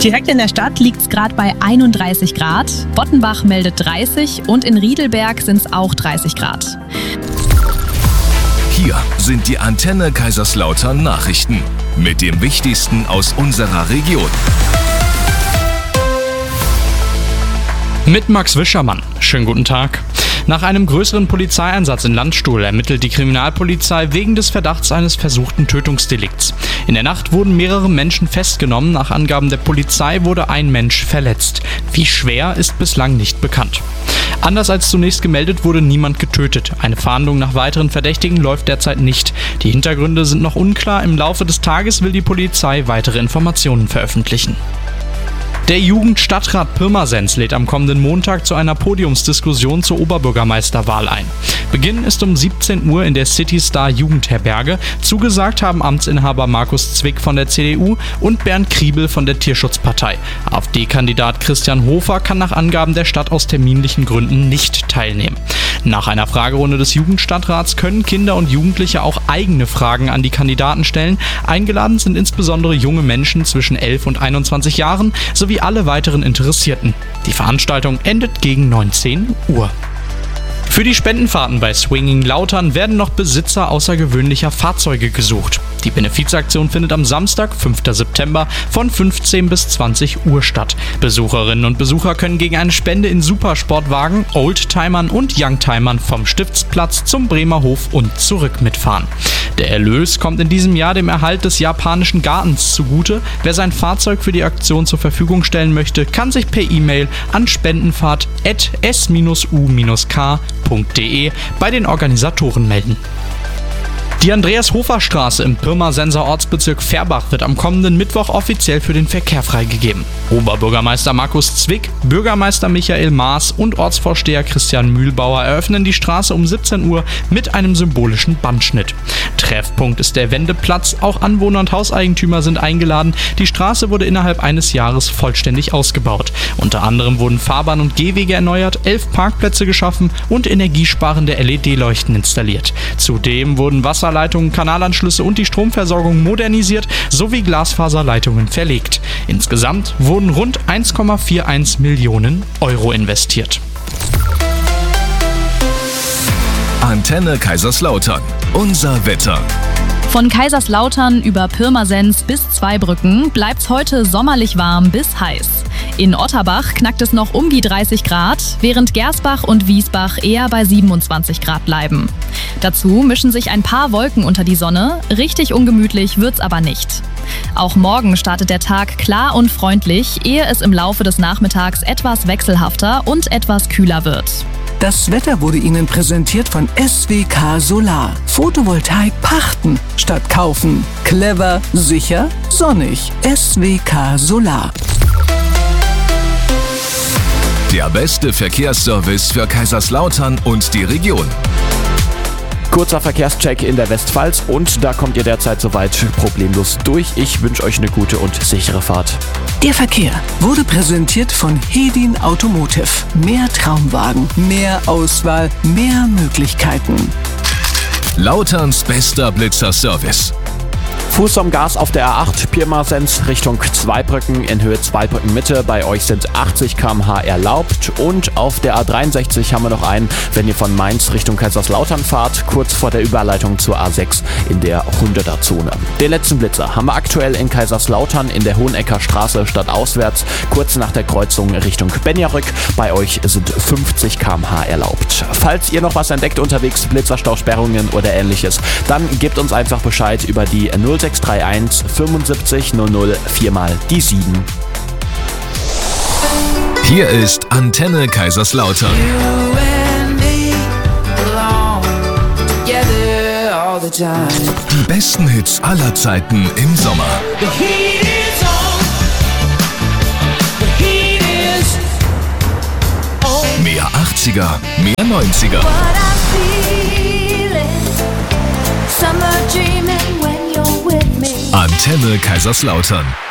Direkt in der Stadt liegt es gerade bei 31 Grad. Bottenbach meldet 30 und in Riedelberg sind es auch 30 Grad. Hier sind die Antenne Kaiserslautern Nachrichten mit dem Wichtigsten aus unserer Region. Mit Max Wischermann. Schönen guten Tag. Nach einem größeren Polizeieinsatz in Landstuhl ermittelt die Kriminalpolizei wegen des Verdachts eines versuchten Tötungsdelikts. In der Nacht wurden mehrere Menschen festgenommen. Nach Angaben der Polizei wurde ein Mensch verletzt. Wie schwer, ist bislang nicht bekannt. Anders als zunächst gemeldet, wurde niemand getötet. Eine Fahndung nach weiteren Verdächtigen läuft derzeit nicht. Die Hintergründe sind noch unklar. Im Laufe des Tages will die Polizei weitere Informationen veröffentlichen. Der Jugendstadtrat Pirmasens lädt am kommenden Montag zu einer Podiumsdiskussion zur Oberbürgermeisterwahl ein. Beginn ist um 17 Uhr in der City Star Jugendherberge. Zugesagt haben Amtsinhaber Markus Zwick von der CDU und Bernd Kriebel von der Tierschutzpartei. AfD-Kandidat Christian Hofer kann nach Angaben der Stadt aus terminlichen Gründen nicht teilnehmen. Nach einer Fragerunde des Jugendstadtrats können Kinder und Jugendliche auch eigene Fragen an die Kandidaten stellen. Eingeladen sind insbesondere junge Menschen zwischen 11 und 21 Jahren sowie alle weiteren Interessierten. Die Veranstaltung endet gegen 19 Uhr. Für die Spendenfahrten bei Swinging Lautern werden noch Besitzer außergewöhnlicher Fahrzeuge gesucht. Die Benefizaktion findet am Samstag, 5. September von 15 bis 20 Uhr statt. Besucherinnen und Besucher können gegen eine Spende in Supersportwagen, Oldtimern und Youngtimern vom Stiftsplatz zum Bremer Hof und zurück mitfahren. Der Erlös kommt in diesem Jahr dem Erhalt des japanischen Gartens zugute. Wer sein Fahrzeug für die Aktion zur Verfügung stellen möchte, kann sich per E-Mail an spendenfahrt@s-u-k.de bei den Organisatoren melden. Die Andreas-Hofer-Straße im Pirmasenser Ortsbezirk Färbach wird am kommenden Mittwoch offiziell für den Verkehr freigegeben. Oberbürgermeister Markus Zwick, Bürgermeister Michael Maas und Ortsvorsteher Christian Mühlbauer eröffnen die Straße um 17 Uhr mit einem symbolischen Bandschnitt. Treffpunkt ist der Wendeplatz, auch Anwohner und Hauseigentümer sind eingeladen. Die Straße wurde innerhalb eines Jahres vollständig ausgebaut. Unter anderem wurden Fahrbahn- und Gehwege erneuert, 11 Parkplätze geschaffen und energiesparende LED-Leuchten installiert. Zudem wurden Wasserleitungen, Kanalanschlüsse und die Stromversorgung modernisiert sowie Glasfaserleitungen verlegt. Insgesamt wurden rund 1,41 Millionen Euro investiert. Antenne Kaiserslautern. Unser Wetter. Von Kaiserslautern über Pirmasens bis Zweibrücken bleibt's heute sommerlich warm bis heiß. In Otterbach knackt es noch um die 30 Grad, während Gersbach und Wiesbach eher bei 27 Grad bleiben. Dazu mischen sich ein paar Wolken unter die Sonne, richtig ungemütlich wird's aber nicht. Auch morgen startet der Tag klar und freundlich, ehe es im Laufe des Nachmittags etwas wechselhafter und etwas kühler wird. Das Wetter wurde Ihnen präsentiert von SWK Solar. Photovoltaik pachten statt kaufen. Clever, sicher, sonnig. SWK Solar. Der beste Verkehrsservice für Kaiserslautern und die Region. Kurzer Verkehrscheck in der Westpfalz und da kommt ihr derzeit soweit problemlos durch. Ich wünsche euch eine gute und sichere Fahrt. Der Verkehr wurde präsentiert von Hedin Automotive. Mehr Traumwagen, mehr Auswahl, mehr Möglichkeiten. Lauterns bester Blitzerservice. Fuß vom Gas auf der A8 Pirmasens Richtung Zweibrücken in Höhe Zweibrücken Mitte. Bei euch sind 80 km/h erlaubt. Und auf der A63 haben wir noch einen, wenn ihr von Mainz Richtung Kaiserslautern fahrt, kurz vor der Überleitung zur A6 in der 100er-Zone. Den letzten Blitzer haben wir aktuell in Kaiserslautern in der Hohenecker Straße stadtauswärts, kurz nach der Kreuzung Richtung Benjarück. Bei euch sind 50 km/h erlaubt. Falls ihr noch was entdeckt unterwegs, Blitzerstausperrungen oder ähnliches, dann gebt uns einfach Bescheid über die 0631 75 00 4 mal die 7. Hier ist Antenne Kaiserslautern. Die besten Hits aller Zeiten im Sommer. Mehr 80er, mehr 90er. Antenne Kaiserslautern.